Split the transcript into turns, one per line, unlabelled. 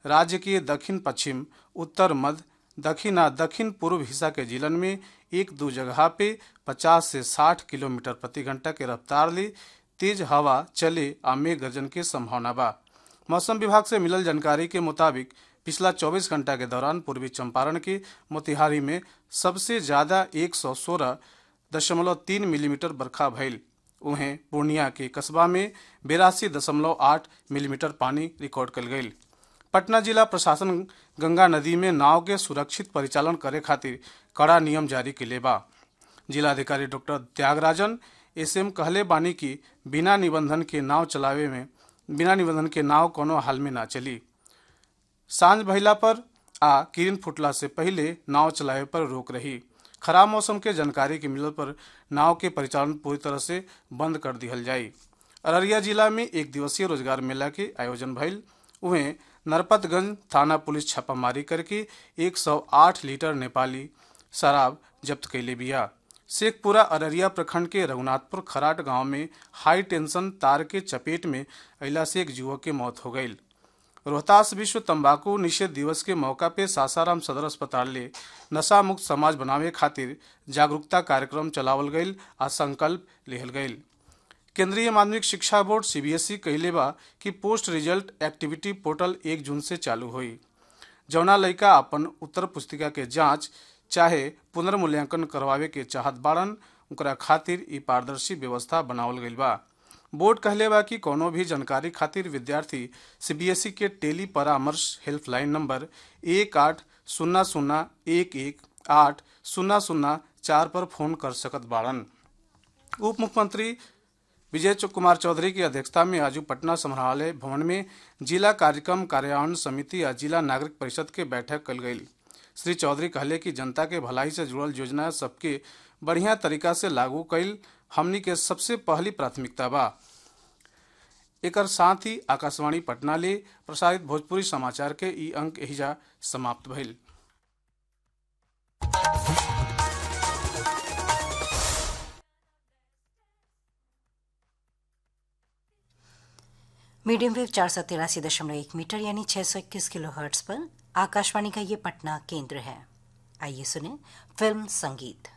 राज्य के दक्षिण पश्चिम, उत्तर मध्य, दक्षिण और दक्षिण पूर्व हिस्सा के जिलन में एक दो जगह पे 50 से 60 किलोमीटर प्रति घंटा के रफ्तार ले तेज हवा चले आ मेघ गर्जन के संभावना बा। मौसम विभाग से मिलल जानकारी के मुताबिक पिछला 24 घंटा के दौरान पूर्वी चंपारण के मोतिहारी में सबसे ज्यादा 116.3 मिलीमीटर बरखा भइल। उहें पूर्णिया के कस्बा में 82.8 मिलीमीटर पानी रिकॉर्ड कल गई। पटना जिला प्रशासन गंगा नदी में नाव के सुरक्षित परिचालन करे खातिर कड़ा नियम जारी कैले बा। जिलाधिकारी डॉक्टर त्यागराजन एसएम कहले बानी कि बिना निबंधन के नाव कोनो हाल में ना चली। सांझ भइला पर आ किरण फुटला से पहले नाव चलावे पर रोक रही। खराब मौसम के जानकारी के मिलल पर नाव के परिचालन पूरी तरह से बंद कर दिहल जाई। अररिया जिला में एक दिवसीय रोजगार मेला के आयोजन भइल। उहें नरपतगंज थाना पुलिस छापामारी करके 108 लीटर नेपाली शराब जब्त कैले बिया। शेखपुरा अररिया प्रखंड के रघुनाथपुर खराट गांव में हाई टेंशन तार के चपेट में अइला से एक युवक के मौत हो गई। रोहतास विश्व तंबाकू निषेध दिवस के मौका पे सासाराम सदर अस्पताल ले नशा मुक्त समाज बनावे खातिर जागरूकता कार्यक्रम चलावल गईल आ संकल्प लेहल गईल। केंद्रीय माध्यमिक शिक्षा बोर्ड सीबीएसई कहले बा कि पोस्ट रिजल्ट एक्टिविटी पोर्टल 1 जून से चालू हुई। जौना लइका अपन उत्तर पुस्तिका के जांच चाहे पुनर्मूल्यांकन करवावे के चाहत बाड़न उनकरा खातिर ई पारदर्शी व्यवस्था बनावल गईल बा। बोर्ड कहले बा कि कोनो भी जानकारी खातिर विद्यार्थी सीबीएसई के टेली परामर्श हेल्पलाइन नंबर 1800118004 पर फोन कर सकत बाड़न। उप मुख्यमंत्री विजय कुमार चौधरी की अध्यक्षता में आज पटना संग्रहालय भवन में जिला कार्यक्रम कार्यान्वयन समिति और जिला नागरिक परिषद के बैठक कल गई। श्री चौधरी कहले कि जनता के भलाई से जुड़ल योजना सबके बढ़िया तरीका से लागू कईल हमनी के सबसे पहली प्राथमिकता बा। एकर साथ ही आकाशवाणी पटना ले प्रसारित भोजपुरी समाचार के ई अंक एहिजा समाप्त भइल।
मीडियम वेव 483.1 मीटर यानी 621 किलोहर्ट्ज पर आकाशवाणी का ये पटना केंद्र है। आइए सुने फिल्म संगीत।